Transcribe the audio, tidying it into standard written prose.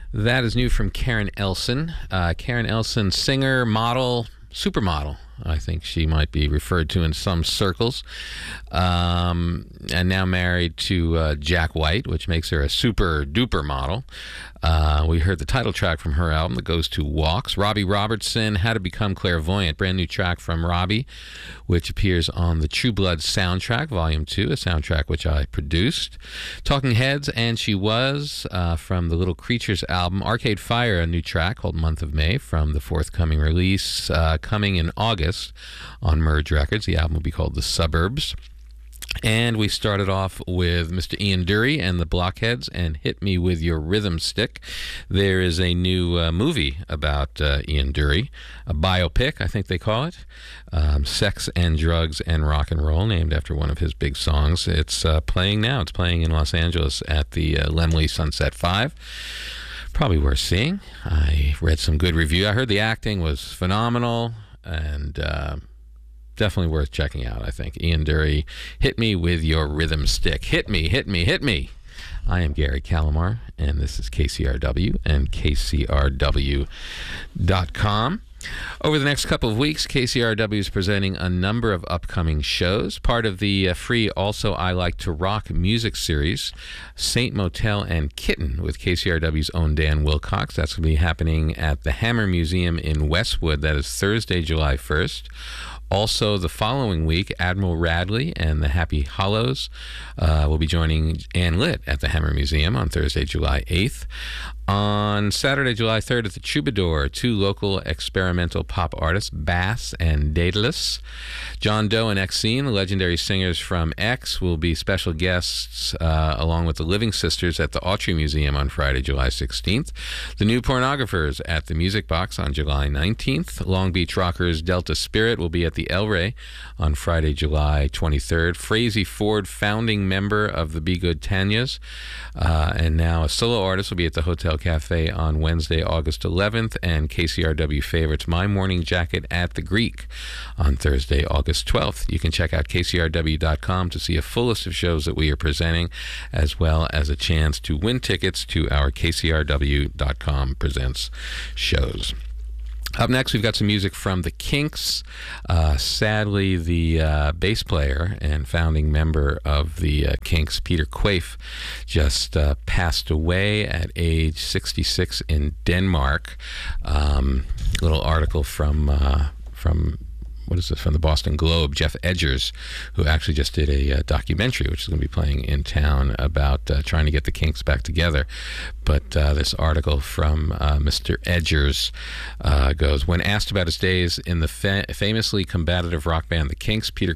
That is new from Karen Elson. Karen Elson, singer, model, supermodel. I think she might be referred to in some circles. And now married to Jack White, which makes her a super duper model. We heard the title track from her album that goes to Walks. Robbie Robertson, How to Become Clairvoyant, brand new track from Robbie, which appears on the True Blood soundtrack, Volume 2, a soundtrack which I produced. Talking Heads, And She Was, from the Little Creatures album. Arcade Fire, a new track called Month of May from the forthcoming release, coming in August on Merge Records. The album will be called The Suburbs. And we started off with Mr. Ian Dury and the Blockheads and Hit Me With Your Rhythm Stick. There is a new movie about Ian Dury, a biopic, I think they call it, Sex and Drugs and Rock and Roll, named after one of his big songs. It's playing now. It's playing in Los Angeles at the Laemmle Sunset 5. Probably worth seeing. I read some good review. I heard the acting was phenomenal and definitely worth checking out, I think. Ian Dury, Hit Me With Your Rhythm Stick. Hit me, hit me, hit me. I am Gary Calamar, and this is KCRW and KCRW.com. Over the next couple of weeks, KCRW is presenting a number of upcoming shows, part of the free Also I Like to Rock music series, Saint Motel and Kitten, with KCRW's own Dan Wilcox. That's going to be happening at the Hammer Museum in Westwood. That is Thursday, July 1st. Also, the following week, Admiral Radley and the Happy Hollows will be joining Ann Litt at the Hammer Museum on Thursday, July 8th. On Saturday, July 3rd at the Troubadour, two local experimental pop artists, Bass and Daedalus. John Doe and Exene, the legendary singers from X, will be special guests along with the Living Sisters at the Autry Museum on Friday, July 16th. The New Pornographers at the Music Box on July 19th. Long Beach Rockers Delta Spirit will be at the El Rey on Friday, July 23rd. Frazee Ford, founding member of the Be Good Tanyas, and now a solo artist, will be at the Hotel Cafe on Wednesday, August 11th, and KCRW favorites My Morning Jacket at the Greek on Thursday, August 12th. You can check out KCRW.com to see a full list of shows that we are presenting, as well as a chance to win tickets to our KCRW.com Presents shows. Up next, we've got some music from the Kinks. Sadly, the bass player and founding member of the Kinks, Peter Quaife, just passed away at age 66 in Denmark. Little article from what is this, from the Boston Globe, Jeff Edgers, who actually just did a documentary, which is going to be playing in town, about trying to get the Kinks back together. But this article from Mr. Edgers goes, when asked about his days in the famously combative rock band The Kinks, Peter